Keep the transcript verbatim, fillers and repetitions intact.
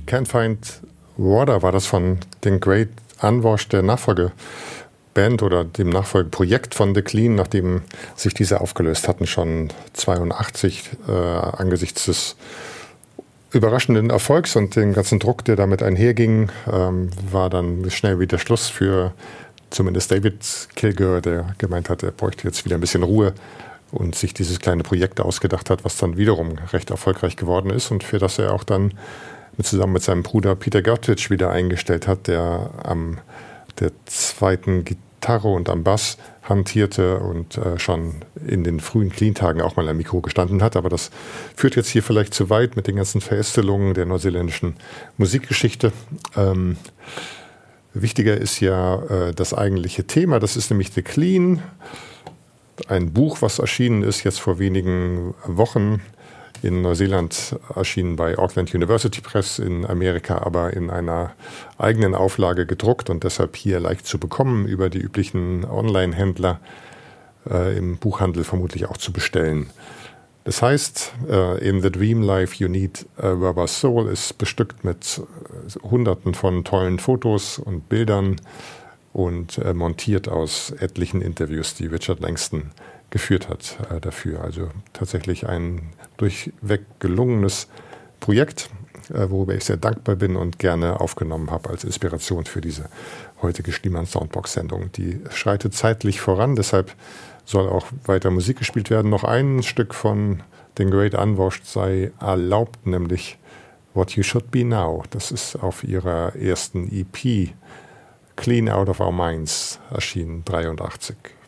Can't Find Water war das von den Great Unwashed, der Nachfolgeband oder dem Nachfolgeprojekt von The Clean, nachdem sich diese aufgelöst hatten, schon zweiundachtzig, äh, angesichts des überraschenden Erfolgs und den ganzen Druck, der damit einherging, ähm, war dann schnell wieder Schluss für zumindest David Kilgour, der gemeint hat, er bräuchte jetzt wieder ein bisschen Ruhe und sich dieses kleine Projekt ausgedacht hat, was dann wiederum recht erfolgreich geworden ist und für das er auch dann mit, zusammen mit seinem Bruder Peter Gurtwitch wieder eingestellt hat, der am der zweiten Gitarre und am Bass hantierte und äh, schon in den frühen Clean-Tagen auch mal am Mikro gestanden hat. Aber das führt jetzt hier vielleicht zu weit mit den ganzen Verästelungen der neuseeländischen Musikgeschichte. Ähm, wichtiger ist ja äh, das eigentliche Thema, das ist nämlich The Clean. Ein Buch, was erschienen ist jetzt vor wenigen Wochen, in Neuseeland erschienen bei Auckland University Press, in Amerika aber in einer eigenen Auflage gedruckt und deshalb hier leicht zu bekommen, über die üblichen Online-Händler äh, im Buchhandel vermutlich auch zu bestellen. Das heißt, äh, in The Dream Life You Need a Rubber Soul ist bestückt mit Hunderten von tollen Fotos und Bildern und äh, montiert aus etlichen Interviews, die Richard Langston geführt hat äh, dafür. Also tatsächlich ein durchweg gelungenes Projekt, äh, worüber ich sehr dankbar bin und gerne aufgenommen habe als Inspiration für diese heutige Schliemann-Soundbox-Sendung. Die schreitet zeitlich voran, deshalb soll auch weiter Musik gespielt werden. Noch ein Stück von den Great Unwashed sei erlaubt, nämlich What You Should Be Now. Das ist auf ihrer ersten E P Clean Out of Our Minds erschienen, dreiundachtzig.